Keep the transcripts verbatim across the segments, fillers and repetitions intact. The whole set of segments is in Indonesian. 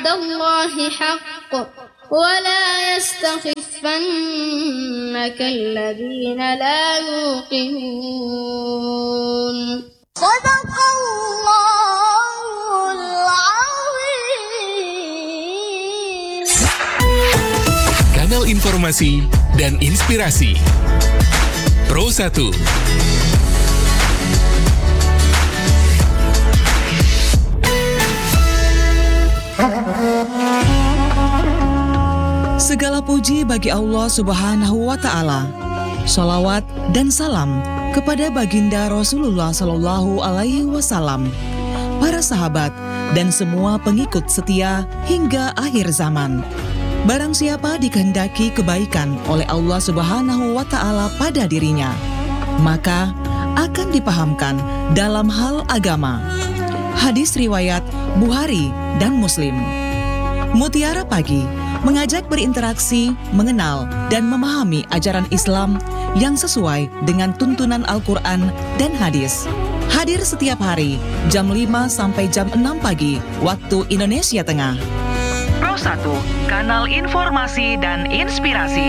وعد الله حق ولا يستخفنك الذين لا يوقنون صدق الله العظيم. Kanal informasi dan inspirasi Pro satu. Segala puji bagi Allah Subhanahu wa Ta'ala. Shalawat dan salam kepada baginda Rasulullah Sallallahu Alaihi Wasallam, para sahabat dan semua pengikut setia hingga akhir zaman. Barang siapa dikehendaki kebaikan oleh Allah Subhanahu wa Ta'ala pada dirinya, maka akan dipahamkan dalam hal agama. Hadis riwayat Bukhari dan Muslim. Mutiara Pagi mengajak berinteraksi, mengenal, dan memahami ajaran Islam yang sesuai dengan tuntunan Al-Quran dan hadis. Hadir setiap hari, jam lima sampai jam enam pagi, waktu Indonesia Tengah. Pro satu, kanal informasi dan inspirasi.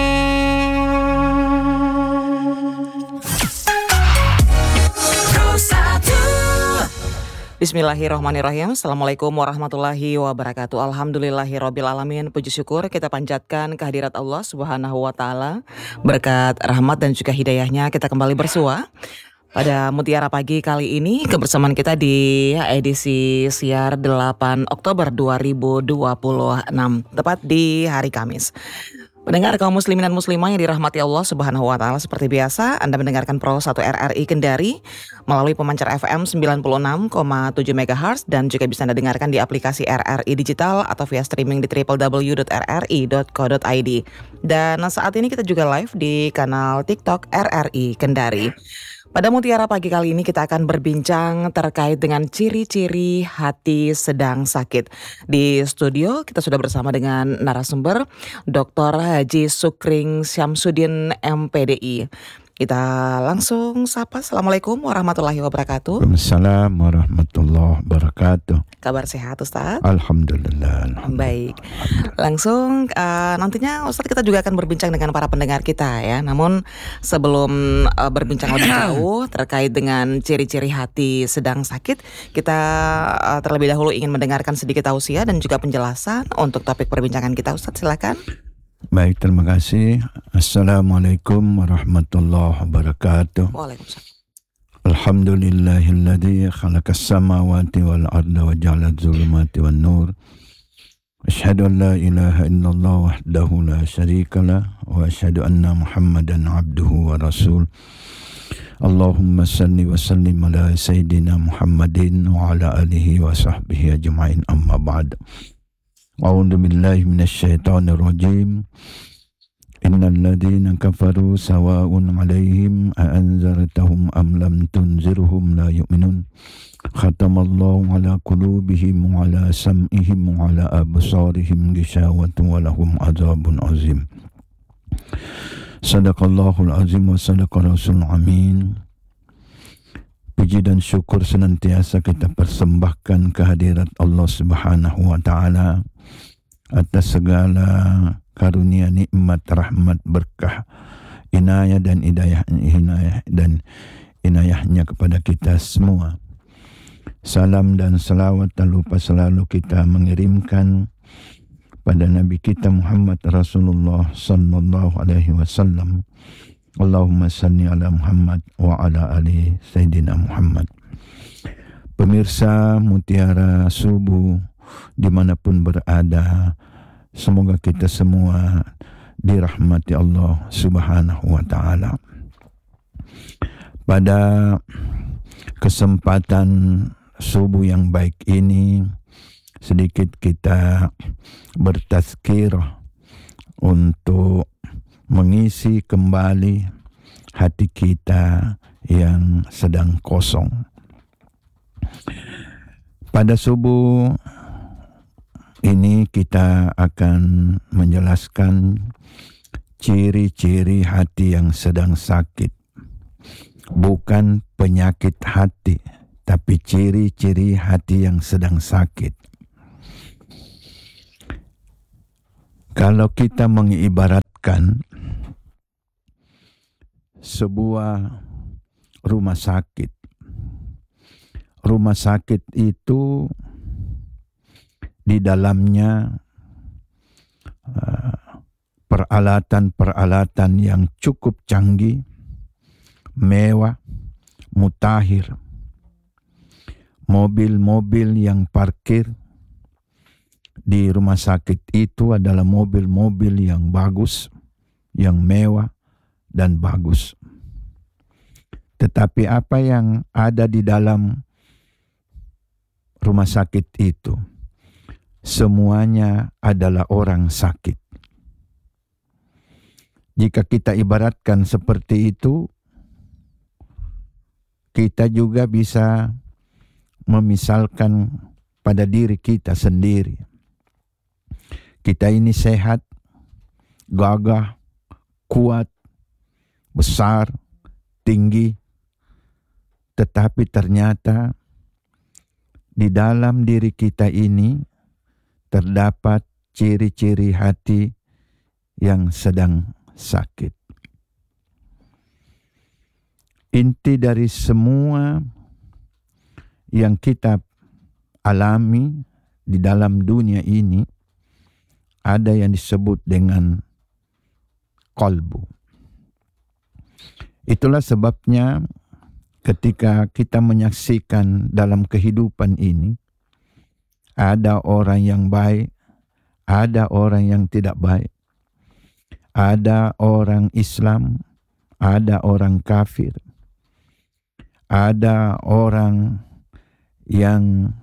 Bismillahirrahmanirrahim. Assalamualaikum warahmatullahi wabarakatuh. Alhamdulillahirrabbilalamin. Puji syukur kita panjatkan kehadirat Allah Subhanahu wa Ta'ala. Berkat rahmat dan juga hidayahnya kita kembali bersua pada Mutiara Pagi kali ini. Kebersamaan kita di edisi siar delapan Oktober dua ribu dua puluh enam, tepat di hari Kamis. Pendengar kaum muslimin dan muslimah yang dirahmati Allah Subhanahu wa Ta'ala, seperti biasa Anda mendengarkan Pro satu R R I Kendari melalui pemancar F M sembilan puluh enam koma tujuh megahertz dan juga bisa Anda dengarkan di aplikasi R R I Digital atau via streaming di w w w dot r r i dot co dot i d. Dan saat ini kita juga live di kanal TikTok R R I Kendari. Pada Mutiara Pagi kali ini kita akan berbincang terkait dengan ciri-ciri hati sedang sakit. Di studio kita sudah bersama dengan narasumber Doktor Haji Sukring Syamsuddin M P D I. Kita langsung sapa. Assalamualaikum warahmatullahi wabarakatuh. Waalaikumsalam warahmatullahi wabarakatuh. Kabar sehat Ustaz? Alhamdulillah, alhamdulillah. Baik. Langsung uh, nantinya Ustaz kita juga akan berbincang dengan para pendengar kita ya. Namun sebelum uh, berbincang lebih jauh terkait dengan ciri-ciri hati sedang sakit, kita uh, terlebih dahulu ingin mendengarkan sedikit tausiah dan juga penjelasan untuk topik perbincangan kita. Ustaz silakan. Baik, terima kasih. Assalamualaikum warahmatullahi wabarakatuh. Waalaikumsalam. Alhamdulillahilladzi khalaqas samawati wal arda wa ja'ala adh-dhulumati wan nur. Asyhadu an la ilaha illallah wahdahu la syarikalah wa asyhadu anna Muhammadan abduhu wa rasul. Allahumma salli wa sallim ala sayyidina Muhammadin wa ala alihi wa sahbihi ajma'in, amma ba'd. A'udzu billahi minasy syaithanir rajim. Innal ladzina kafaru sawa'un 'alaihim a anzartahum am lam tunzirhum la yu'minun. Khatamallahu 'ala qulubihim wa 'ala sam'ihim wa 'ala absarihim ghishawatun wa lahum 'adzabun 'azim. Sadaqallahul azim wa sadaqa rasul amin. Puji dan syukur senantiasa kita persembahkan kehadirat Allah Subhanahu wa Ta'ala atas segala karunia, nikmat, rahmat, berkah, inayah dan hidayah, inayah dan inayahnya kepada kita semua. Salam dan salawat tak lupa selalu kita mengirimkan pada Nabi kita Muhammad Rasulullah Sallallahu Alaihi Wasallam. Allahumma salli ala Muhammad wa ala ali Sayyidina Muhammad. Pemirsa Mutiara Subuh dimanapun berada, semoga kita semua dirahmati Allah Subhanahu wa Ta'ala. Pada kesempatan subuh yang baik ini, sedikit kita bertazkir untuk mengisi kembali hati kita yang sedang kosong. Pada subuh ini kita akan menjelaskan ciri-ciri hati yang sedang sakit. Bukan penyakit hati, tapi ciri-ciri hati yang sedang sakit. Kalau kita mengibaratkan sebuah rumah sakit, rumah sakit itu di dalamnya uh, peralatan-peralatan yang cukup canggih, mewah, mutakhir. Mobil-mobil yang parkir di rumah sakit itu adalah mobil-mobil yang bagus, yang mewah dan bagus. Tetapi apa yang ada di dalam rumah sakit itu, semuanya adalah orang sakit. Jika kita ibaratkan seperti itu, kita juga bisa memisalkan pada diri kita sendiri. Kita ini sehat, gagah, kuat, besar, tinggi, tetapi ternyata di dalam diri kita ini terdapat ciri-ciri hati yang sedang sakit. Inti dari semua yang kita alami di dalam dunia ini ada yang disebut dengan qalbu. Itulah sebabnya ketika kita menyaksikan dalam kehidupan ini, ada orang yang baik, ada orang yang tidak baik, ada orang Islam, ada orang kafir, ada orang yang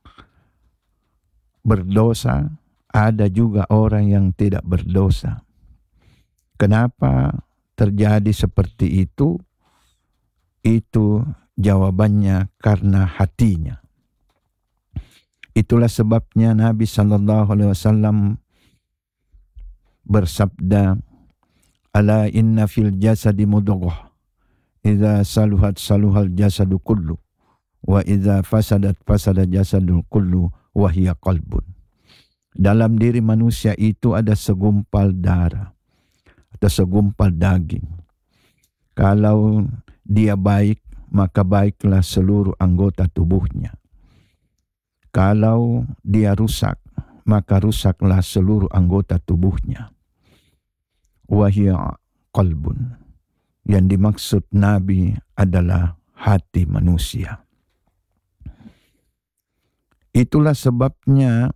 berdosa, ada juga orang yang tidak berdosa. Kenapa terjadi seperti itu? Itu jawabannya karena hatinya. Itulah sebabnya Nabi sallallahu alaihi wasallam bersabda, "Ala inna fil jasadi mudghah, idza saluhat saluhal jasadu kullu, wa idza fasadat fasada jasadul kullu, wa hiya qalbun." Dalam diri manusia itu ada segumpal darah atau segumpal daging. Kalau dia baik, maka baiklah seluruh anggota tubuhnya. Kalau dia rusak, maka rusaklah seluruh anggota tubuhnya. Wahia qalbun. Yang dimaksud Nabi adalah hati manusia. Itulah sebabnya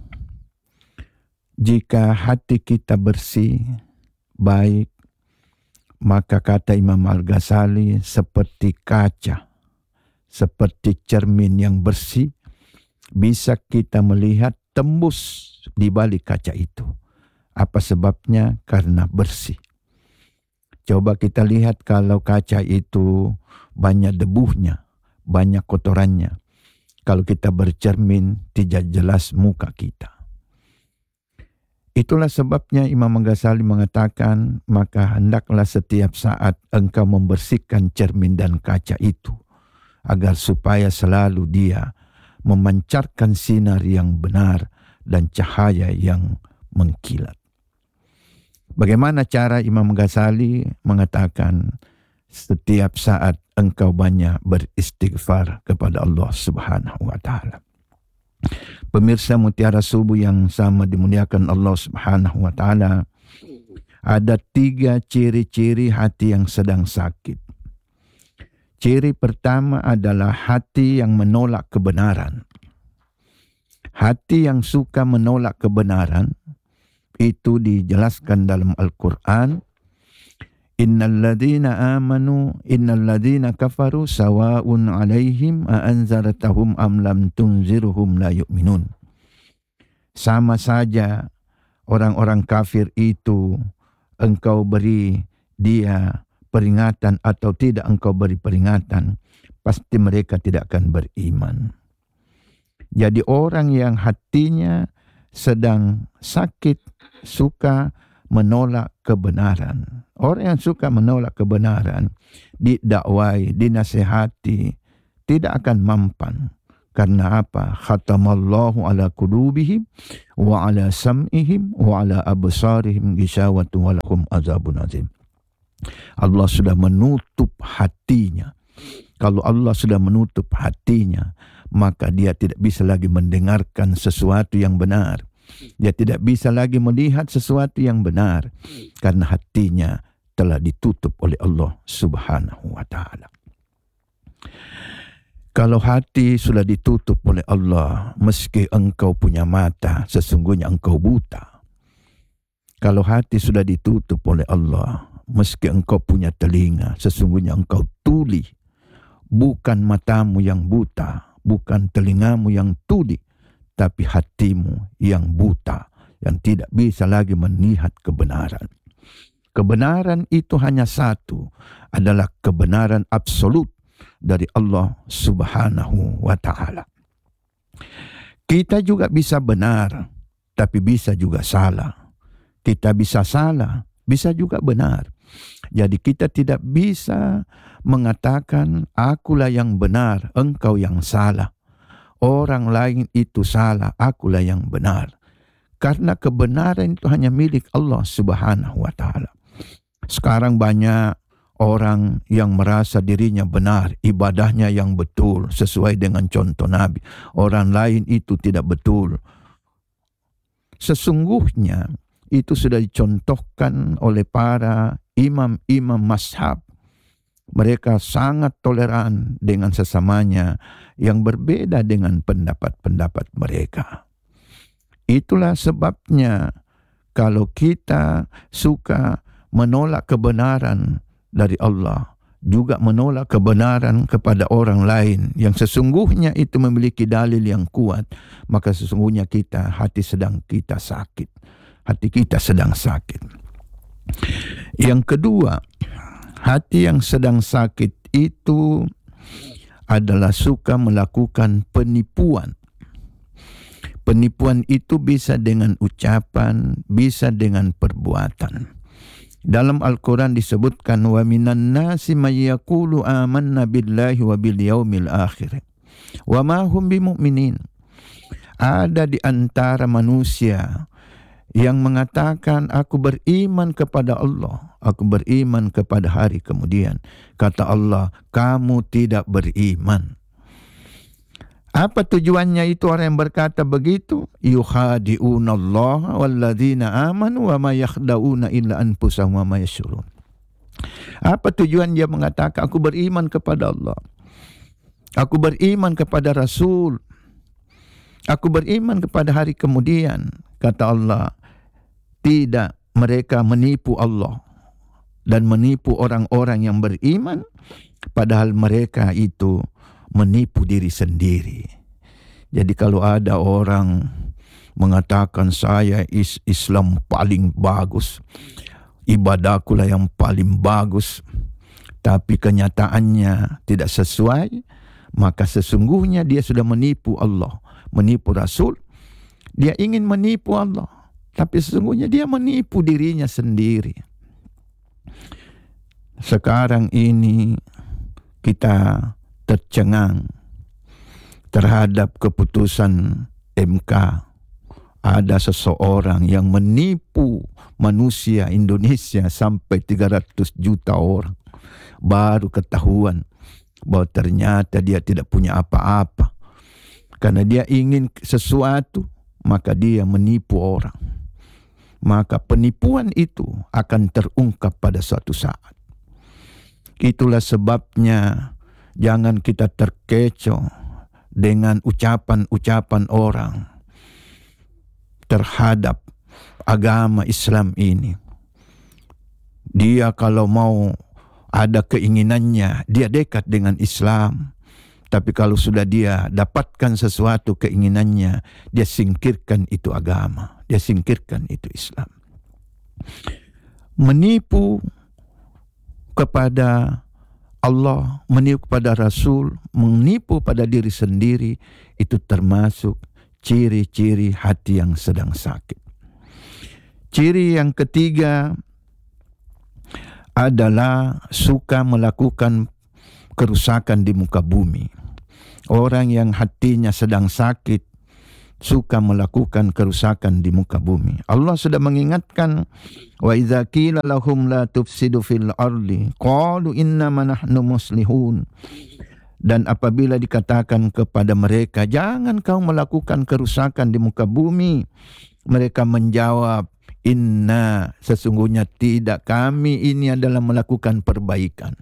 jika hati kita bersih, baik, maka kata Imam Al-Ghazali seperti kaca, seperti cermin yang bersih, bisa kita melihat tembus di balik kaca itu. Apa sebabnya? Karena bersih. Coba kita lihat kalau kaca itu banyak debunya, banyak kotorannya. Kalau kita bercermin, tidak jelas muka kita. Itulah sebabnya Imam Ghazali mengatakan, maka hendaklah setiap saat engkau membersihkan cermin dan kaca itu, agar supaya selalu dia memancarkan sinar yang benar dan cahaya yang mengkilat. Bagaimana cara Imam Ghazali mengatakan setiap saat engkau banyak beristighfar kepada Allah Subhanahu wa taala. Pemirsa Mutiara Subuh yang sama dimuliakan Allah Subhanahu wa taala, ada tiga ciri-ciri hati yang sedang sakit. Ciri pertama adalah hati yang menolak kebenaran. Hati yang suka menolak kebenaran itu dijelaskan dalam Al-Quran. Innal ladzina amanu innal ladzina kafaru sawa'un 'alaihim a anzartahum am lam tunzirhum la yu'minun. Sama saja orang-orang kafir itu, engkau beri dia peringatan atau tidak engkau beri peringatan, pasti mereka tidak akan beriman. Jadi orang yang hatinya sedang sakit, suka menolak kebenaran. Orang yang suka menolak kebenaran, didakwai, dinasihati, tidak akan mampan. Karena apa? Khatamallahu ala qulubihim wa ala sam'ihim wa ala absarihim ghishawatun wa lahum azabun azim. Allah sudah menutup hatinya. Kalau Allah sudah menutup hatinya, maka dia tidak bisa lagi mendengarkan sesuatu yang benar. Dia tidak bisa lagi melihat sesuatu yang benar karena hatinya telah ditutup oleh Allah Subhanahu wa taala. Kalau hati sudah ditutup oleh Allah, meski engkau punya mata, sesungguhnya engkau buta. Kalau hati sudah ditutup oleh Allah, meski engkau punya telinga, sesungguhnya engkau tuli. Bukan matamu yang buta, bukan telingamu yang tuli, tapi hatimu yang buta, yang tidak bisa lagi melihat kebenaran. Kebenaran itu hanya satu, adalah kebenaran absolut dari Allah Subhanahu wa ta'ala. Kita juga bisa benar, tapi bisa juga salah. Kita bisa salah, bisa juga benar. Jadi kita tidak bisa mengatakan akulah yang benar, engkau yang salah. Orang lain itu salah, akulah yang benar. Karena kebenaran itu hanya milik Allah Subhanahu wa ta'ala. Sekarang banyak orang yang merasa dirinya benar, ibadahnya yang betul, sesuai dengan contoh Nabi. Orang lain itu tidak betul. Sesungguhnya itu sudah dicontohkan oleh para imam-imam mazhab. Mereka sangat toleran dengan sesamanya yang berbeda dengan pendapat-pendapat mereka. Itulah sebabnya kalau kita suka menolak kebenaran dari Allah, juga menolak kebenaran kepada orang lain yang sesungguhnya itu memiliki dalil yang kuat, maka sesungguhnya kita, hati sedang kita sakit. Hati kita sedang sakit. Yang kedua, hati yang sedang sakit itu adalah suka melakukan penipuan. Penipuan itu bisa dengan ucapan, bisa dengan perbuatan. Dalam Al-Quran disebutkan wa minan nasi may yaqulu amanna billahi wa bil yaumil akhir wa ma hum bimu'minin. Ada di antara manusia yang mengatakan aku beriman kepada Allah, aku beriman kepada hari kemudian. Kata Allah, kamu tidak beriman. Apa tujuannya itu orang yang berkata begitu? Yukhadi'una Allah walladzina amanu wa ma yakhda'una illa anfusahum wa ma yashurun. Apa tujuan dia mengatakan aku beriman kepada Allah, aku beriman kepada Rasul, aku beriman kepada hari kemudian. Kata Allah, tidak, mereka menipu Allah dan menipu orang-orang yang beriman, padahal mereka itu menipu diri sendiri. Jadi kalau ada orang mengatakan saya is Islam paling bagus, ibadahkulah yang paling bagus, tapi kenyataannya tidak sesuai, maka sesungguhnya dia sudah menipu Allah, menipu Rasul. Dia ingin menipu Allah, tapi sesungguhnya dia menipu dirinya sendiri. Sekarang ini kita tercengang terhadap keputusan M K. Ada seseorang yang menipu manusia Indonesia sampai tiga ratus juta orang. Baru ketahuan bahwa ternyata dia tidak punya apa-apa. Karena dia ingin sesuatu, maka dia menipu orang. Maka penipuan itu akan terungkap pada suatu saat. Itulah sebabnya jangan kita terkecoh dengan ucapan-ucapan orang terhadap agama Islam ini. Dia kalau mau ada keinginannya, dia dekat dengan Islam. Tapi kalau sudah dia dapatkan sesuatu keinginannya, dia singkirkan itu agama, dia singkirkan itu Islam. Menipu kepada Allah, menipu kepada Rasul, menipu pada diri sendiri, itu termasuk ciri-ciri hati yang sedang sakit. Ciri yang ketiga adalah suka melakukan kerusakan di muka bumi. orang yang hatinya sedang sakit, suka melakukan kerusakan di muka bumi. Allah sudah mengingatkan, wa idza qila lahum la tufsidu fil ardi qalu innama nahnu muslihun. Dan apabila dikatakan kepada mereka, jangan kau melakukan kerusakan di muka bumi, mereka menjawab, inna, sesungguhnya tidak, kami ini adalah melakukan perbaikan.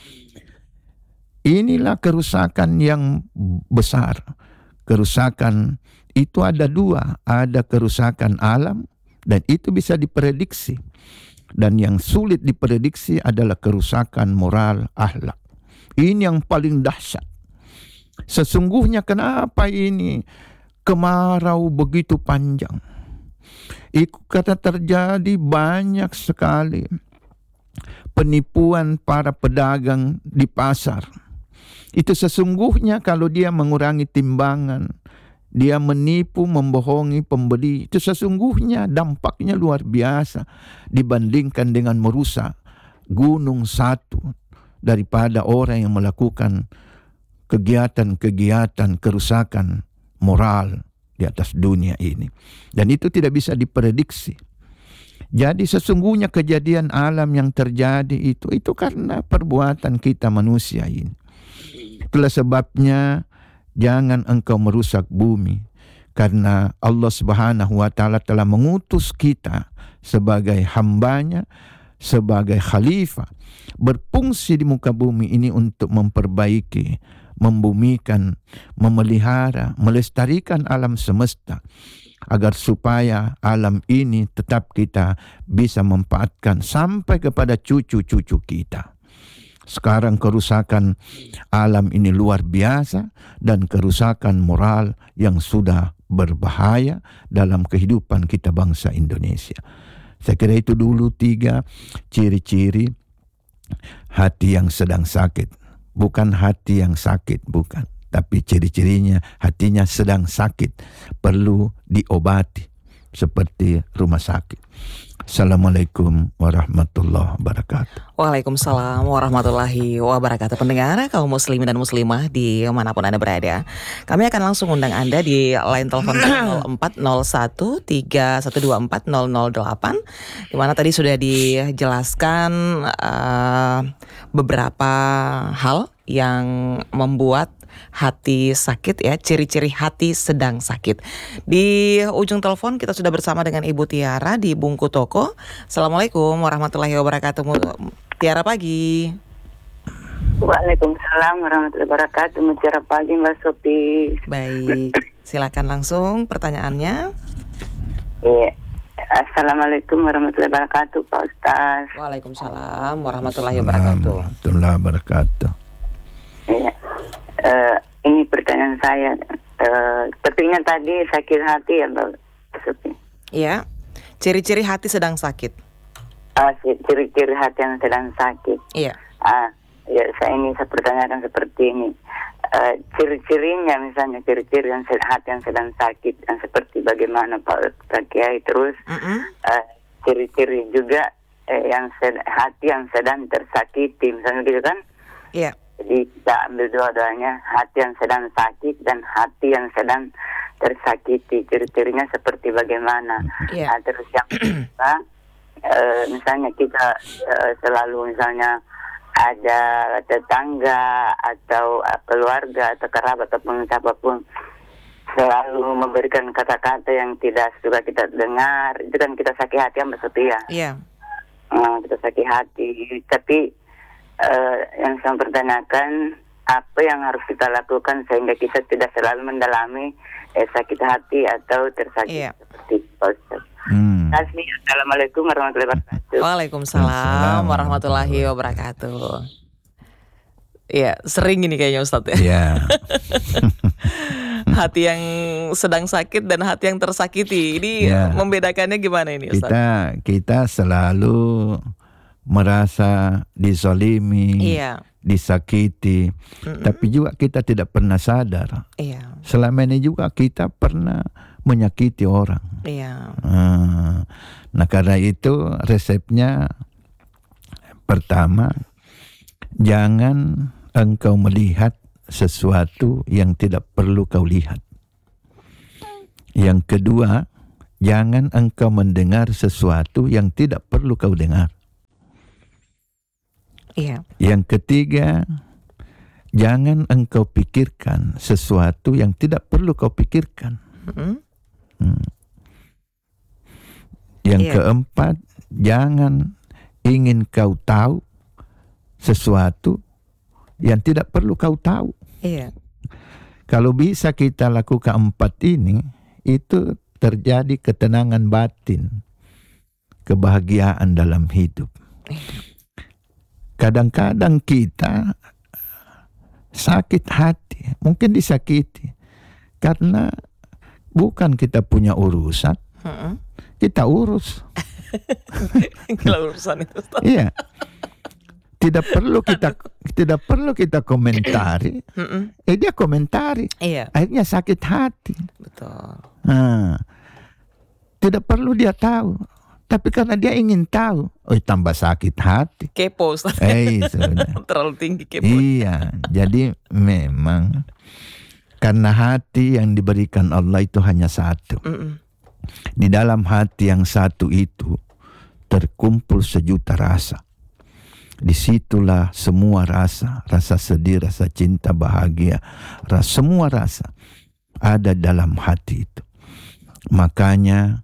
Inilah kerusakan yang besar. Kerusakan itu ada dua, ada kerusakan alam dan itu bisa diprediksi. Dan yang sulit diprediksi adalah kerusakan moral akhlak. Ini yang paling dahsyat. Sesungguhnya kenapa ini kemarau begitu panjang? Itu kata terjadi banyak sekali penipuan para pedagang di pasar. Itu sesungguhnya kalau dia mengurangi timbangan, dia menipu, membohongi pembeli, itu sesungguhnya dampaknya luar biasa dibandingkan dengan merusak gunung satu daripada orang yang melakukan kegiatan-kegiatan kerusakan moral di atas dunia ini. Dan itu tidak bisa diprediksi. Jadi sesungguhnya kejadian alam yang terjadi itu, itu karena perbuatan kita manusia ini. Itulah sebabnya jangan engkau merusak bumi, karena Allah Subhanahu wa Ta'ala telah mengutus kita sebagai hambanya, sebagai khalifah, berfungsi di muka bumi ini untuk memperbaiki, membumikan, memelihara, melestarikan alam semesta, agar supaya alam ini tetap kita bisa manfaatkan sampai kepada cucu-cucu kita. Sekarang kerusakan alam ini luar biasa dan kerusakan moral yang sudah berbahaya dalam kehidupan kita bangsa Indonesia. Saya kira itu dulu tiga ciri-ciri hati yang sedang sakit. Bukan hati yang sakit, bukan. Tapi ciri-cirinya hatinya sedang sakit, perlu diobati seperti rumah sakit. Assalamualaikum warahmatullahi wabarakatuh. Waalaikumsalam warahmatullahi wabarakatuh. Pendengar kaum muslimin dan muslimah di manapun Anda berada, kami akan langsung undang Anda di line telepon nol empat nol satu tiga satu dua empat nol nol delapan, di mana tadi sudah dijelaskan uh, beberapa hal yang membuat hati sakit, ya, ciri-ciri hati sedang sakit. Di ujung telepon kita sudah bersama dengan Ibu Tiara di Bungku Toko. Assalamualaikum warahmatullahi wabarakatuh. Tiara pagi. Waalaikumsalam warahmatullahi wabarakatuh. Tiara pagi Mbak Sophie. Baik, silakan langsung pertanyaannya. Iya. Assalamualaikum warahmatullahi wabarakatuh Pak Ustaz. Waalaikumsalam warahmatullahi wabarakatuh. Warahmatullahi wabarakatuh. Iya. Uh, ini pertanyaan saya. Uh, Sepertinya tadi sakit hati ya Mbak Sophie. Iya. Ciri-ciri hati sedang sakit. Ah, ciri-ciri hati yang sedang sakit. Iya. Ah, ya saya ini saya pertanyakan seperti ini. Uh, ciri-cirinya misalnya ciri-ciri yang hati yang sedang sakit, yang seperti bagaimana Pak Kiai, terus Mm-mm. uh, ciri-ciri juga eh, yang sed- hati yang sedang tersakiti, misalnya gitu kan? Iya. Jadi kita ambil dua-duanya, hati yang sedang sakit dan hati yang sedang tersakiti. Ciri-cirinya seperti bagaimana? Yeah. Nah, terus yang kedua, uh, misalnya kita uh, selalu misalnya ada tetangga atau uh, keluarga atau kerabat ataupun siapapun selalu memberikan kata-kata yang tidak suka kita dengar, itu kan kita sakit hati yang bersetia. Iya. Uh, kita sakit hati, tapi Uh, yang saya pertanyakan, apa yang harus kita lakukan sehingga kita tidak selalu mendalami eh, sakit hati atau tersakiti, Iya. seperti Ustaz. Hmm. Assalamualaikum warahmatullahi wabarakatuh. Waalaikumsalam warahmatullahi wabarakatuh. Iya, sering ini kayaknya Ustadz ya. Ya. Hati yang sedang sakit dan hati yang tersakiti. Ini Ya. membedakannya gimana ini Ustadz? Kita kita selalu merasa dizalimi, Iya. disakiti, Mm-mm. tapi juga kita tidak pernah sadar. Iya. Selama ini juga kita pernah menyakiti orang. Iya. Ah, Nah karena itu resepnya pertama, jangan engkau melihat sesuatu yang tidak perlu kau lihat. Yang kedua, jangan engkau mendengar sesuatu yang tidak perlu kau dengar. Iya. Yang ketiga, jangan engkau pikirkan sesuatu yang tidak perlu kau pikirkan. Mm-hmm. Hmm. Yang Iya. keempat, jangan ingin kau tahu sesuatu yang tidak perlu kau tahu. Iya. Kalau bisa kita lakukan empat ini, itu terjadi ketenangan batin, kebahagiaan dalam hidup. Kadang-kadang kita sakit hati, mungkin disakiti karena bukan kita punya urusan, Mm-mm. kita urus. Kalau urusan itu, Ustaz. Iya. Tidak perlu kita tidak perlu kita komentari. Mm-mm. Eh dia komentari. Iya, Akhirnya sakit hati. betul. Nah, tidak perlu dia tahu. Tapi karena dia ingin tahu, oh tambah sakit hati. Kepo, Ustaz. Eh sudah. Terlalu tinggi kepo. Iya, jadi memang karena hati yang diberikan Allah itu hanya satu. Mm-mm. Di dalam hati yang satu itu terkumpul sejuta rasa. Disitulah semua rasa, rasa sedih, rasa cinta, bahagia, rasa, semua rasa ada dalam hati itu. Makanya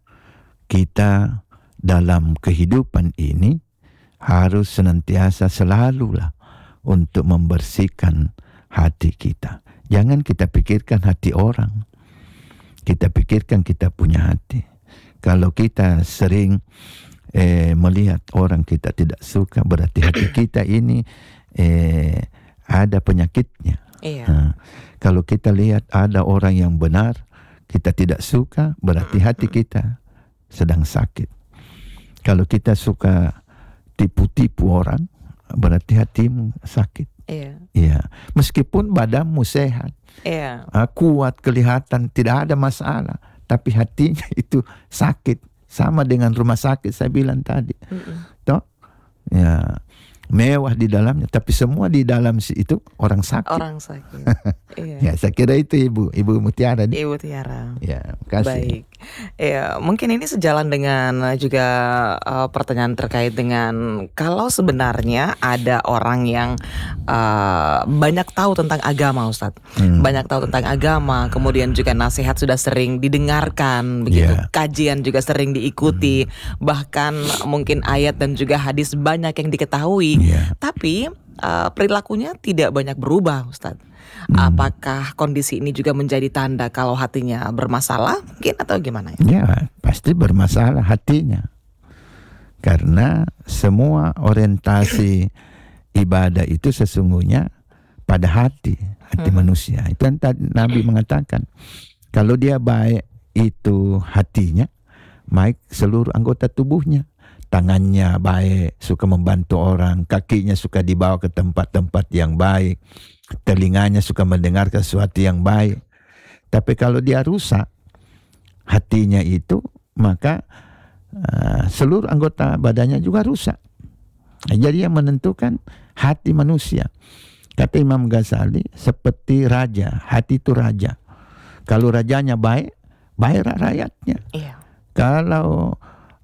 kita dalam kehidupan ini harus senantiasa selalulah untuk membersihkan hati kita. Jangan kita pikirkan hati orang. Kita pikirkan kita punya hati. Kalau kita sering eh, melihat orang kita tidak suka, berarti hati kita ini eh, ada penyakitnya. Iya. Nah, kalau kita lihat ada orang yang benar, kita tidak suka, berarti hati kita sedang sakit. Kalau kita suka tipu-tipu orang, berarti hatimu sakit. Iya. Ya, meskipun badanmu sehat, Iya. ah, kuat, kelihatan, tidak ada masalah, tapi hatinya itu sakit. Sama dengan rumah sakit saya bilang tadi. Mm-mm. Toh? Ya, mewah di dalamnya, tapi semua di dalam si itu orang sakit. Orang sakit. Iya. Ya, saya kira itu Ibu, Ibu Mutiara. Ibu Tiara. Ya, kasih. Baik, ya mungkin ini sejalan dengan juga uh, pertanyaan terkait dengan kalau sebenarnya ada orang yang uh, banyak tahu tentang agama, Ustadz, Hmm. banyak tahu tentang agama, kemudian juga nasihat sudah sering didengarkan, begitu, Yeah. kajian juga sering diikuti, bahkan mungkin ayat dan juga hadis banyak yang diketahui, Yeah. tapi uh, perilakunya tidak banyak berubah, Ustadz. Hmm. Apakah kondisi ini juga menjadi tanda kalau hatinya bermasalah mungkin atau gimana ya? Ya, pasti bermasalah hatinya. Karena semua orientasi ibadah itu sesungguhnya pada hati, hati Hmm. manusia. Itu yang tadi Nabi mengatakan, kalau dia baik itu hatinya, baik seluruh anggota tubuhnya. Tangannya baik, suka membantu orang, kakinya suka dibawa ke tempat-tempat yang baik, telinganya suka mendengar sesuatu yang baik. Tapi kalau dia rusak hatinya itu, maka uh, seluruh anggota badannya juga rusak. Nah, jadi yang menentukan hati manusia. Kata Imam Ghazali, seperti raja, hati itu raja. Kalau rajanya baik, baik rakyatnya. Iya. Kalau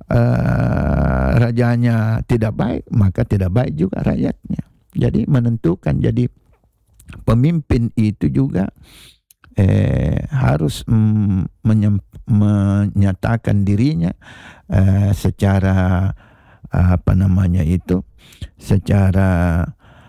uh, rajanya tidak baik, maka tidak baik juga rakyatnya. Jadi menentukan, jadi pemimpin itu juga eh, harus mm, menyem, menyatakan dirinya eh, secara apa namanya itu, secara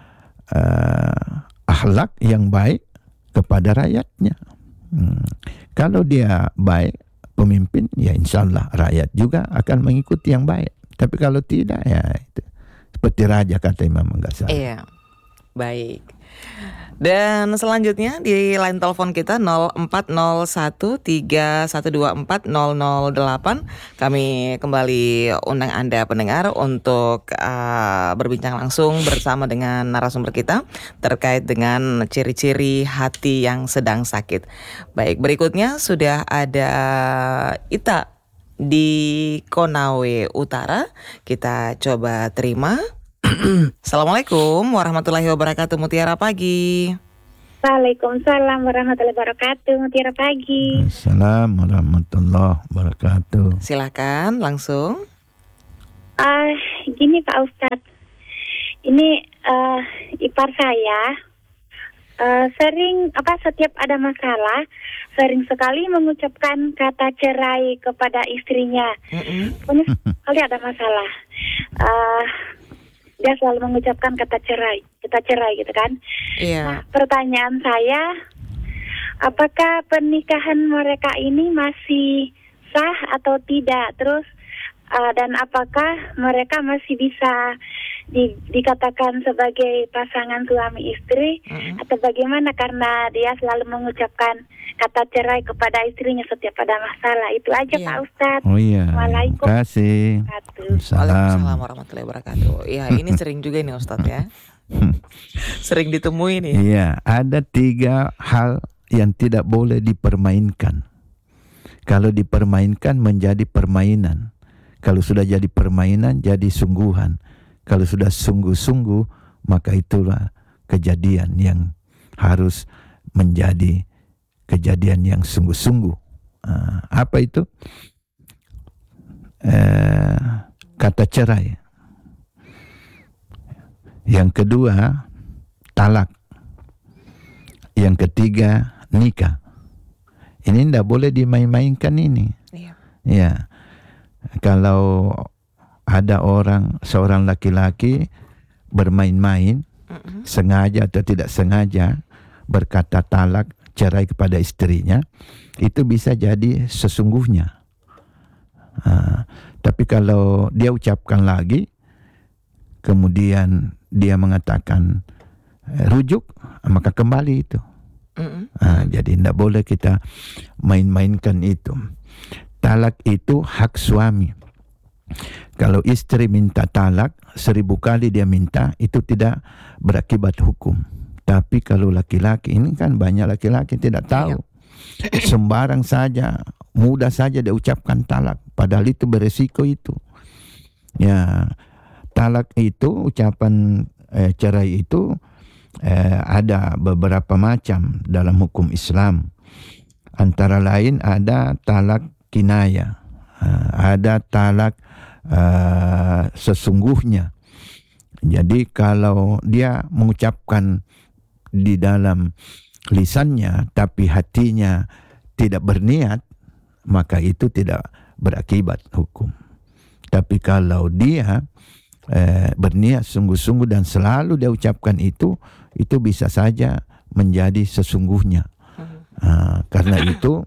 eh, akhlak yang baik kepada rakyatnya. Hmm. Kalau dia baik pemimpin, ya insya Allah rakyat juga akan mengikuti yang baik. Tapi kalau tidak, ya itu seperti raja, kata Imam Ghazali. Iya. Baik. Dan selanjutnya di line telepon kita nol empat nol satu tiga satu dua empat nol nol delapan. Kami kembali undang Anda pendengar untuk uh, berbincang langsung bersama dengan narasumber kita terkait dengan ciri-ciri hati yang sedang sakit. Baik, berikutnya sudah ada Ita di Konawe Utara. Kita coba terima. Assalamualaikum warahmatullahi wabarakatuh. Mutiara pagi. Waalaikumsalam warahmatullahi wabarakatuh. Mutiara pagi. Assalamualaikum warahmatullahi wabarakatuh. Silakan langsung. Ah, gini Pak Ustadz. Ini uh, ipar saya uh, sering apa setiap ada masalah sering sekali mengucapkan kata cerai kepada istrinya. Pokoknya sekali ada masalah. Uh, dia selalu mengucapkan kata cerai, kata cerai gitu kan. Iya. Nah, pertanyaan saya, apakah pernikahan mereka ini masih sah atau tidak? Terus uh, dan apakah mereka masih bisa di, dikatakan sebagai pasangan suami istri mm-hmm. atau bagaimana? Karena dia selalu mengucapkan kata cerai kepada istrinya setiap ada masalah. Itu aja iya. Pak Ustadz. Oh iya. Waalaikumsalam. Terima kasih. Waalaikumsalam warahmatullahi wabarakatuh. Iya, ini sering juga nih Ustadz ya. Sering ditemui nih. Iya, ada tiga hal yang tidak boleh dipermainkan. Kalau dipermainkan menjadi permainan. Kalau sudah jadi permainan jadi sungguhan. Kalau sudah sungguh-sungguh maka itulah kejadian yang harus menjadi kejadian yang sungguh-sungguh. Uh, apa itu? Uh, kata cerai. Yang kedua, talak. Yang ketiga, nikah. Ini tidak boleh dimain-mainkan ini. Iya. Ya. Kalau ada orang, seorang laki-laki bermain-main, mm-hmm. sengaja atau tidak sengaja, berkata talak, cerai kepada istrinya, itu bisa jadi sesungguhnya. Uh, tapi kalau dia ucapkan lagi, kemudian dia mengatakan eh, rujuk, maka kembali itu. Mm-hmm. Uh, jadi tidak boleh kita main-mainkan itu. Talak itu hak suami. Kalau istri minta talak, seribu kali dia minta, itu tidak berakibat hukum. Tapi kalau laki-laki, ini kan banyak laki-laki tidak tahu. Sembarang saja, mudah saja dia ucapkan talak. Padahal itu beresiko itu. Ya, talak itu, ucapan eh, cerai itu eh, ada beberapa macam dalam hukum Islam. Antara lain ada talak kinaya, uh, ada talak uh, sesungguhnya. Jadi kalau dia mengucapkan di dalam lisannya tapi hatinya tidak berniat, maka itu tidak berakibat hukum. Tapi kalau dia uh, berniat sungguh-sungguh dan selalu dia ucapkan itu, itu bisa saja menjadi sesungguhnya. Uh, karena itu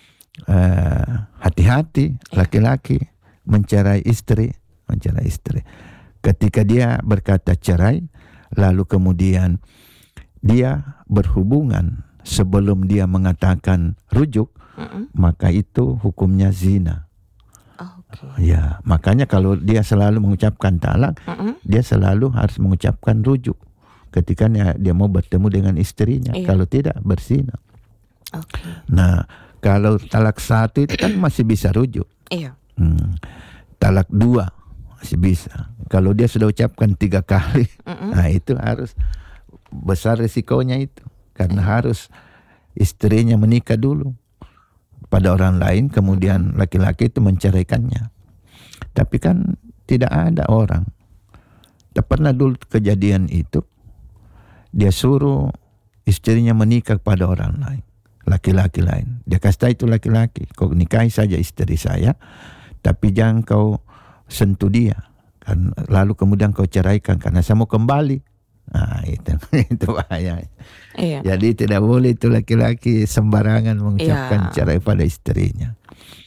Uh, hati-hati laki-laki mencerai istri, mencerai istri. Ketika dia berkata cerai, lalu kemudian dia berhubungan sebelum dia mengatakan rujuk, mm-mm. maka itu hukumnya zina. Oh, okay. Ya, makanya kalau dia selalu mengucapkan talak, mm-mm. dia selalu harus mengucapkan rujuk ketika dia, dia mau bertemu dengan istrinya. Iya. Kalau tidak berzina. Okay. Nah, kalau talak satu itu kan masih bisa rujuk. Iya. Hmm. Talak dua masih bisa. Kalau dia sudah ucapkan tiga kali, mm-mm. nah itu harus besar risikonya itu. Karena harus istrinya menikah dulu pada orang lain, kemudian laki-laki itu menceraikannya. Tapi kan tidak ada orang. Tak pernah dulu kejadian itu. Dia suruh istrinya menikah pada orang lain. Laki-laki lain. Dia kata itu laki-laki, kau nikahi saja istri saya, tapi jangan kau sentuh dia. Kan, lalu kemudian kau ceraikan karena saya mau kembali. Nah itu, itu bahaya. Iya. Jadi tidak boleh itu laki-laki sembarangan mengucapkan iya. cerai pada istrinya.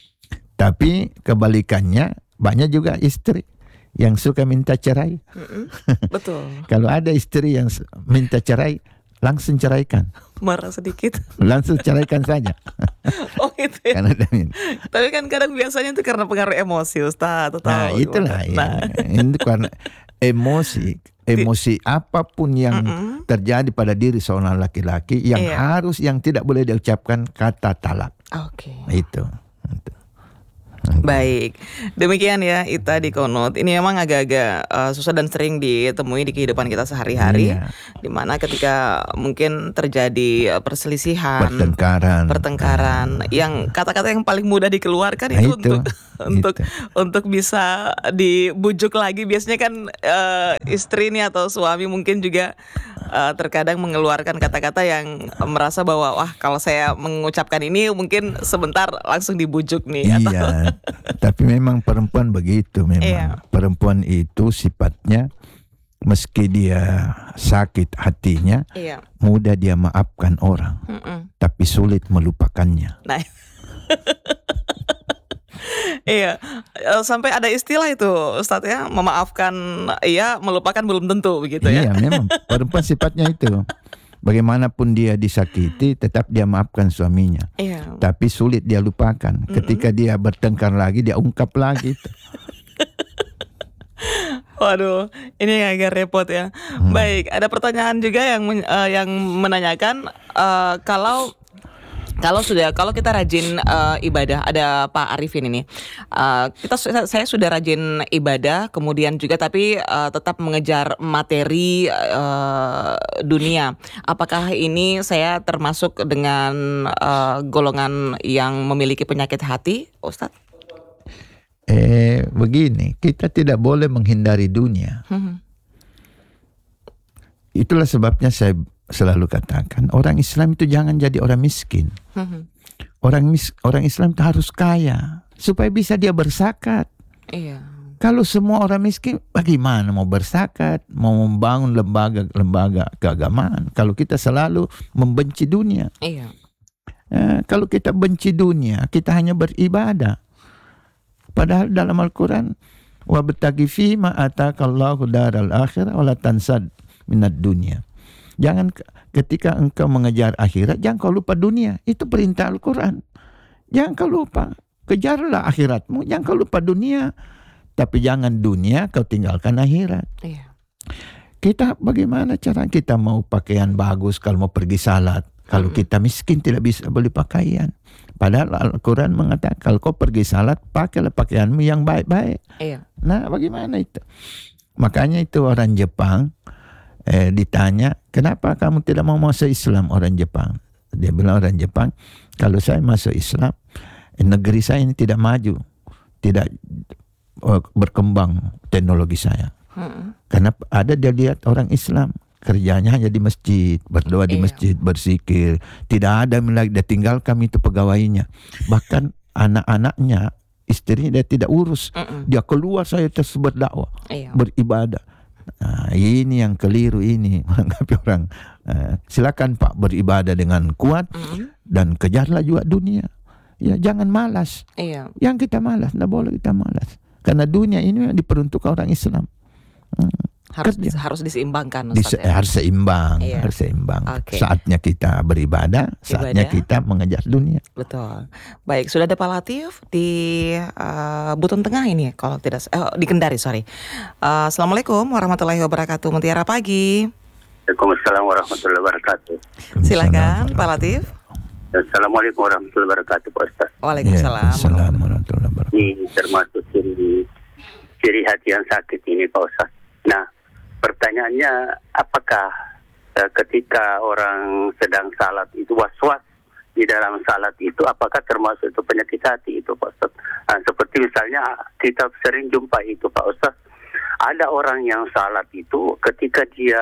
Tapi kebalikannya, banyak juga istri yang suka minta cerai. Betul. Kalau ada istri yang minta cerai, langsung ceraikan. Marah sedikit. Langsung ceraikan saja. Oh itu ya. Karena tapi kan kadang biasanya itu karena pengaruh emosi Ustaz. Atau nah tahu, itulah nah. ya. Itu karena emosi. Emosi apapun yang Mm-mm. terjadi pada diri seorang laki-laki yang iya. harus, yang tidak boleh diucapkan kata talak. Oke. Okay. Itu. Itu. Baik, demikian ya Ita di Konut. Ini memang agak-agak uh, susah dan sering ditemui di kehidupan kita sehari-hari, Iya. dimana ketika mungkin terjadi uh, perselisihan, Pertengkaran. pertengkaran, yang kata-kata yang paling mudah dikeluarkan Nah, itu, itu, untuk untuk itu. untuk bisa dibujuk lagi. Biasanya kan uh, istri nih atau suami mungkin juga uh, terkadang mengeluarkan kata-kata yang merasa bahwa wah kalau saya mengucapkan ini mungkin sebentar langsung dibujuk nih. Atau Iya, tapi memang perempuan begitu memang. Iya. Perempuan itu sifatnya meski dia sakit hatinya, iya. mudah dia maafkan orang, Mm-mm. tapi sulit melupakannya. Nah, iya, Eh, sampai ada istilah itu, Ustadz ya, memaafkan iya, melupakan belum tentu begitu ya. Iya, memang perempuan sifatnya itu. Bagaimanapun dia disakiti, tetap dia maafkan suaminya. Iya. Tapi sulit dia lupakan. Ketika dia bertengkar lagi, dia ungkap lagi. Waduh, ini agak repot ya. Hmm. Baik, ada pertanyaan juga yang men- eh, yang menanyakan eh, kalau kalau sudah kalau kita rajin eh, ibadah, ada Pak Arifin ini. Eh, kita su- saya sudah rajin ibadah, kemudian juga tapi eh, tetap mengejar materi eh, dunia. Apakah ini saya termasuk dengan eh, golongan yang memiliki penyakit hati, Ustadz? Eh, begini, kita tidak boleh menghindari dunia. Hmm. Itulah sebabnya saya selalu katakan, orang Islam itu jangan jadi orang miskin. Hmm. Orang mis, orang Islam itu harus kaya supaya bisa dia berzakat. Iya. Kalau semua orang miskin, bagaimana mau berzakat, mau membangun lembaga-lembaga keagamaan? Kalau kita selalu membenci dunia. Iya. Eh, kalau kita benci dunia, kita hanya beribadah. Padahal dalam Al-Quran, wabtaghi fima atakallahu daral akhirah wala tansad minad dunya. Jangan ketika engkau mengejar akhirat, jangan kau lupa dunia. Itu perintah Al-Quran. Jangan kau lupa. Kejarlah akhiratmu, jangan kau lupa dunia. Tapi jangan dunia kau tinggalkan akhirat. Iya. Kita bagaimana cara kita mau pakaian bagus kalau mau pergi salat? Kalau Hmm. kita miskin tidak bisa beli pakaian. Padahal Al-Quran mengatakan kalau kau pergi salat, pakailah pakaianmu yang baik-baik. Iya. Nah, bagaimana itu? Makanya itu orang Jepang eh, ditanya, kenapa kamu tidak mau masuk Islam, orang Jepang? Dia bilang, orang Jepang, kalau saya masuk Islam, negeri saya ini tidak maju, tidak eh, berkembang teknologi saya. Hmm. Karena ada dia lihat orang Islam kerjanya hanya di masjid, berdoa di Iya. masjid, berzikir, tidak ada lagi. Dia tinggalkan itu pegawainya, bahkan anak-anaknya, istrinya dia tidak urus. Mm-mm. Dia keluar saya terus berdakwah, Iya. beribadah. Nah, ini yang keliru ini menanggapi orang. Uh, silakan Pak beribadah dengan kuat Mm-mm. dan kejarlah juga dunia. Ya, jangan malas. Iya. Yang kita malas, tidak boleh kita malas. Karena dunia ini yang diperuntukkan orang Islam. Hmm. Harus Kerja. harus diseimbangkan, Dis- Ustadz ya. harus seimbang, Iya. harus seimbang. Oke. Saatnya kita beribadah, saatnya Ibadah. kita mengejar dunia. Betul. Baik, sudah ada Pak Latif di uh, Buton Tengah ini, kalau tidak eh, di Kendari, sorry. Uh, Assalamualaikum warahmatullahi wabarakatuh. Mutiara pagi. Waalaikumsalam warahmatullahi wabarakatuh. Silakan Pak Latif. Assalamualaikum warahmatullahi wabarakatuh, Pak Ustaz. Waalaikumsalam. Assalamualaikum warahmatullahi wabarakatuh. Ini termasuk ciri, ciri hati yang sakit ini, Pak Ustaz. Nah, pertanyaannya, apakah eh, ketika orang sedang salat itu was-was di dalam salat itu, apakah termasuk itu penyakit hati itu, Pak Ustaz? Nah, seperti misalnya kita sering jumpa itu, Pak Ustaz, ada orang yang salat itu ketika dia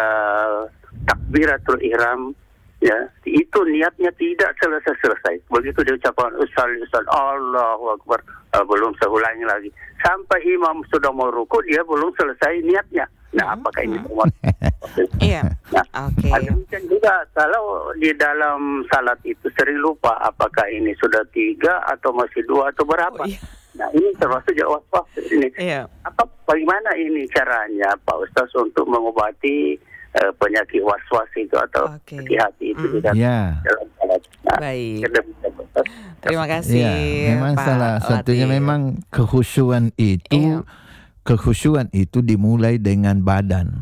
takbiratul ihram, ya, itu niatnya tidak selesai-selesai. Begitu dia ucapkan usalli usalli Allahu Akbar, uh, belum seulangi lagi. Sampai imam sudah mau ruku, dia belum selesai niatnya. Nah, Hmm. apakah ini termasuk? Iya. Nah, Oke. demikian juga kalau di dalam salat itu sering lupa apakah ini sudah tiga atau masih dua atau berapa. Oh, iya. Nah, ini termasuk juga was-was ini. Iya. Apa bagaimana ini caranya, Pak Ustaz, untuk mengobati eh, penyakit was-was itu atau Oke. penyakit hati itu di Mm. dalam, Ya. dalam salat? Nah, Baik. demikian, Pak Ustaz. Terima kasih. Ya, memang Pak salah satunya Latif. memang kekhusyuan itu, Iya. kekhusyuan itu dimulai dengan badan.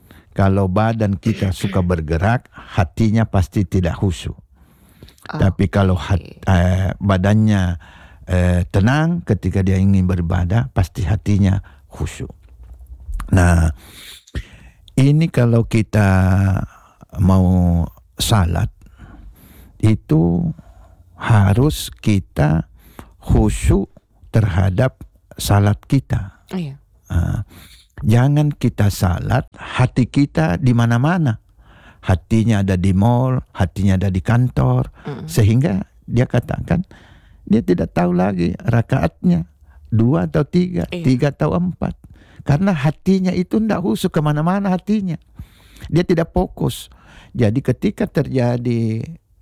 Kalau badan kita suka bergerak, hatinya pasti tidak khusyuk. Oh, Tapi kalau hat, oke. eh, badannya eh, tenang, ketika dia ingin beribadah pasti hatinya khusyuk. Nah, ini kalau kita mau salat itu harus kita khusyuk terhadap salat kita. Iya. Uh, jangan kita salat hati kita di mana-mana. Hatinya ada di mall, hatinya ada di kantor, mm. sehingga dia katakan dia tidak tahu lagi rakaatnya dua atau tiga, iya. tiga atau empat, karena hatinya itu tidak khusyuk kemana-mana hatinya. Dia tidak fokus. Jadi ketika terjadi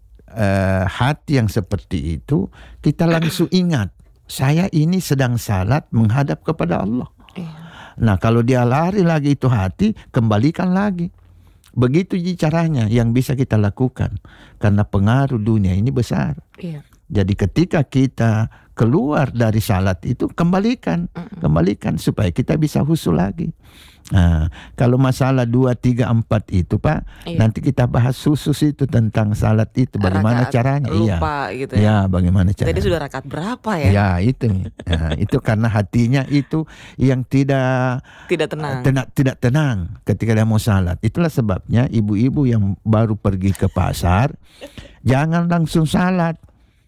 Uh, hati yang seperti itu, kita langsung ingat, saya ini sedang salat menghadap kepada Allah. Nah, kalau dia lari lagi itu hati, kembalikan lagi. Begitu caranya yang bisa kita lakukan, karena pengaruh dunia ini besar. Iya. Jadi ketika kita keluar dari salat itu, kembalikan, kembalikan supaya kita bisa khusyuk lagi. Nah, kalau masalah dua, tiga, empat itu Pak, iya. nanti kita bahas khusus itu tentang salat itu, bagaimana rakaat caranya. Lupa iya. gitu ya. Ya, bagaimana caranya. Jadi sudah rakaat berapa ya? Ya, itu. Nah, itu karena hatinya itu yang tidak tidak tenang. Tenang, tidak tenang ketika dia mau salat. Itulah sebabnya ibu-ibu yang baru pergi ke pasar jangan langsung salat.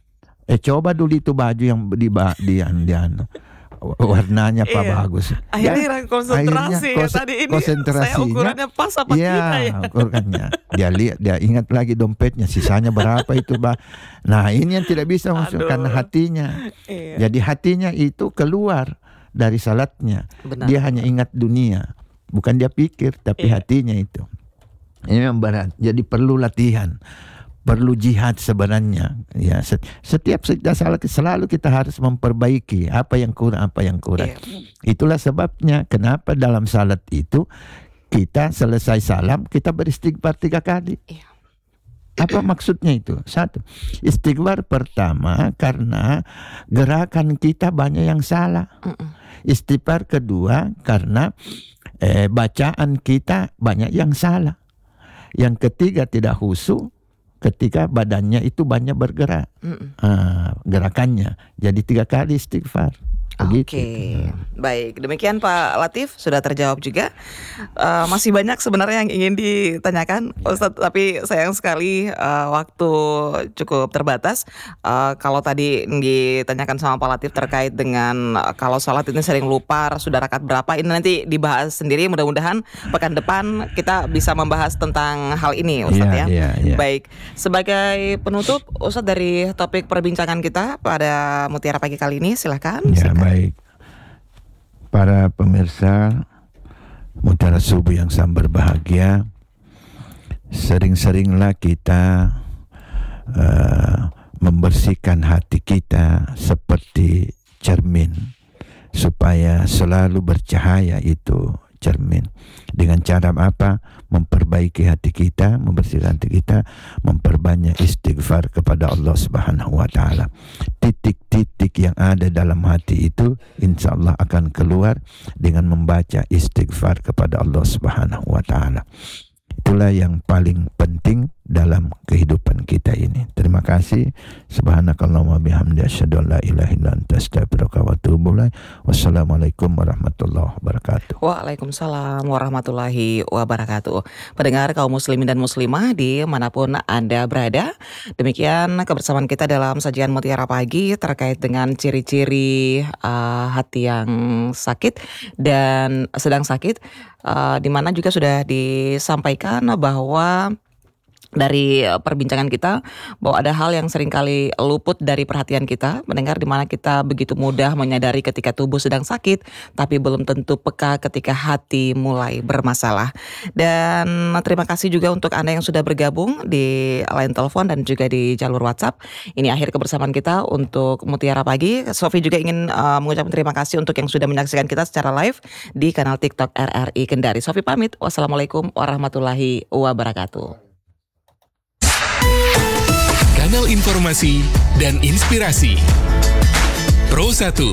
Eh coba dulu itu baju yang di di dian warnanya apa iya. bagus. Akhirnya ya, konsentrasi akhirnya, ya, tadi ini konsentrasinya, saya ukurannya pas apa ya, tidak ya. Ukurannya. Dia lihat, dia ingat lagi dompetnya, sisanya berapa itu, Bah. Nah, ini yang tidak bisa masuk karena hatinya. Iya. Jadi hatinya itu keluar dari salatnya. Benar. Dia hanya ingat dunia, bukan dia pikir, tapi iya. hatinya itu. Ini yang berat. Jadi perlu latihan. Perlu jihad sebenarnya. Ya, setiap kita salat selalu kita harus memperbaiki apa yang kurang, apa yang kurang. Yeah. Itulah sebabnya kenapa dalam salat itu kita selesai salam kita beristighfar tiga kali. Yeah. Apa maksudnya itu? Satu, istighfar pertama karena gerakan kita banyak yang salah. Mm-mm. Istighfar kedua karena eh, bacaan kita banyak yang salah. Yang ketiga tidak khusyuk ketika badannya itu banyak bergerak, uh, gerakannya. Jadi tiga kali istighfar. Oke, okay. Baik. Demikian Pak Latif, sudah terjawab juga. Uh, masih banyak sebenarnya yang ingin ditanyakan, Ustadz, tapi sayang sekali uh, waktu cukup terbatas. Uh, kalau tadi ditanyakan sama Pak Latif terkait dengan uh, kalau sholat ini sering lupa, sudah rakaat berapa, ini nanti dibahas sendiri. Mudah-mudahan pekan depan kita bisa membahas tentang hal ini, Ustadz, yeah, ya. Yeah, yeah. Baik. Sebagai penutup, Ustadz, dari topik perbincangan kita pada Mutiara Pagi kali ini, silakan. Ya, silakan. Baik, para pemirsa Mutiara Subuh yang sangat berbahagia, sering-seringlah kita uh, membersihkan hati kita seperti cermin, supaya selalu bercahaya itu cermin. Dengan cara apa? Memperbaiki hati kita, membersihkan hati kita, memperbanyak istighfar kepada Allah Subhanahu wa taala. Titik-titik yang ada dalam hati itu insya Allah akan keluar dengan membaca istighfar kepada Allah Subhanahu wa taala. Itulah yang paling penting dalam kehidupan kita ini. Terima kasih. Subhanakallahumma bihamdika asyhadu an la ilaha illa anta astaghfiruka wa atubu ilaik. Wassalamualaikum warahmatullahi wabarakatuh. Waalaikumsalam warahmatullahi wabarakatuh. Pendengar kaum muslimin dan muslimah di manapun Anda berada, demikian kebersamaan kita dalam sajian Mutiara Pagi terkait dengan ciri-ciri uh, hati yang sakit dan sedang sakit, uh, di mana juga sudah disampaikan bahwa dari perbincangan kita bahwa ada hal yang seringkali luput dari perhatian kita, mendengar, di mana kita begitu mudah menyadari ketika tubuh sedang sakit, tapi belum tentu peka ketika hati mulai bermasalah. Dan terima kasih juga untuk Anda yang sudah bergabung di line telepon dan juga di jalur WhatsApp. Ini akhir kebersamaan kita untuk Mutiara Pagi. Sofi juga ingin uh, mengucapkan terima kasih untuk yang sudah menyaksikan kita secara live di kanal TikTok R R I Kendari. Sofi pamit. Wassalamualaikum warahmatullahi wabarakatuh. Kanal informasi dan inspirasi Pro satu.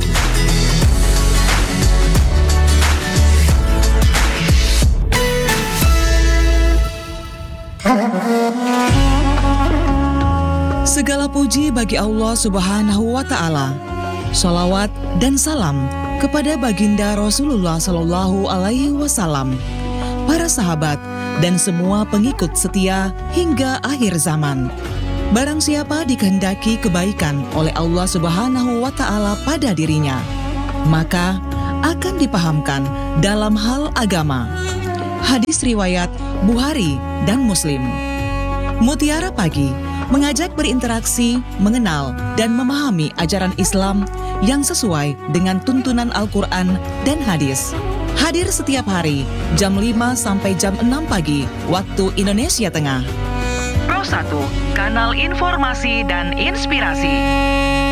Segala puji bagi Allah Subhanahu wa Ta'ala Sholawat dan salam kepada baginda Rasulullah Shallallahu Alaihi Wasallam, para sahabat, dan semua pengikut setia hingga akhir zaman. Barang siapa dikehendaki kebaikan oleh Allah Subhanahu wa Ta'ala pada dirinya, maka akan dipahamkan dalam hal agama. Hadis riwayat Bukhari dan Muslim. Mutiara Pagi mengajak berinteraksi, mengenal, dan memahami ajaran Islam yang sesuai dengan tuntunan Al-Quran dan hadis. Hadir setiap hari jam lima sampai jam enam pagi waktu Indonesia Tengah. Pro satu, kanal informasi dan inspirasi.